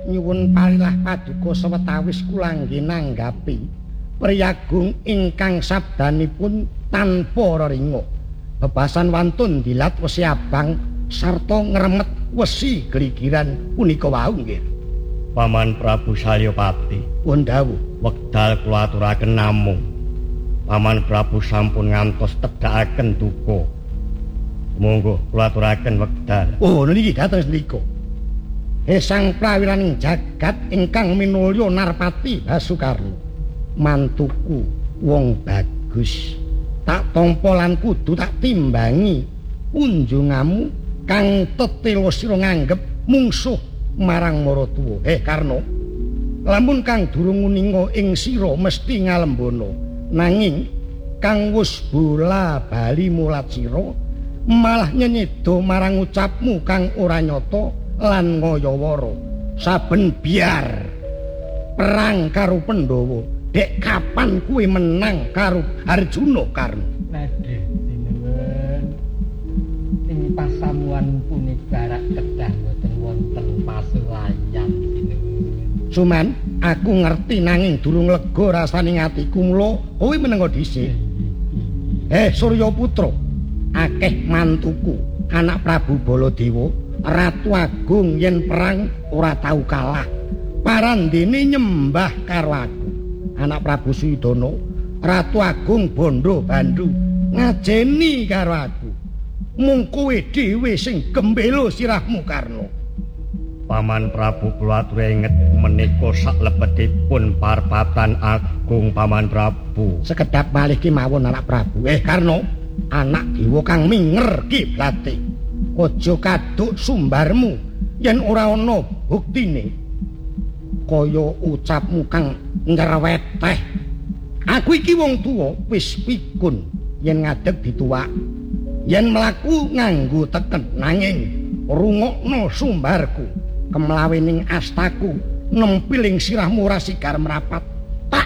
nyuwun parilah paduka sawetawis kula nggih nanggapi priyagung ingkang sabdanipun tanpa reringa. Bebasan wantun dilat wesi abang sarta ngremet wesi gligiran punika wau nggih. Paman Prabu Salyapati, pun dawuh wekdal kula aturaken namung Paman Prabu sampun ngantos tedhakaken duka. Monggo kula aturaken wekdal. Oh niki dateng nika. Sang prawiraning jagat ingkang minulya Narpati Basukarna. Mantuku wong bagus. Tak tampa lan kudu tak timbangi unjungamu kang tetela sira nganggep mungsuh marang maratuwa. Karna lamun kang durung uninga ing sira mesti ngalembana, nanging kang wis bola bali mulat sira malah nyenyedo marang ucapmu kang ora nyata lan ngayawara. Saben biar perang karo Pandhawa, dek kapan kuwi menang karo Arjuna Karna? Nadhe sinuwun. Ing pasamuan punika rak kedah boten wonten pasulayan sinuwun. Suman, aku ngerti nanging durung lega rasane atiku mula kowe menengo dhisik. Surya Putra, akeh mantuku, anak Prabu Baladewa, Ratu Agung yen perang ora tau kalah. Parandene nyembah karo aku. Anak Prabu Suyudana, Ratu Agung Bondo Bandu ngajeni karo aku. Mung kowe dhewe sing gembela sirahmu Karna. Paman Prabu kula atur inget menika saklebetipun parpatan agung Paman Prabu. Sekedap malih ki mawon anak Prabu. Karna anak dewa kang minger kiblate. Aja kaduk sumbarmu yen ora ana buktine. Kaya ucapmu kang nyerweteh. Aku iki wong tuwa wis pikun yen ngadeg dituwak. Yen mlaku nganggo teken nanging rungokno sumbarku. Kemlawening astaku nempiling sirahmu ora sigar merapat.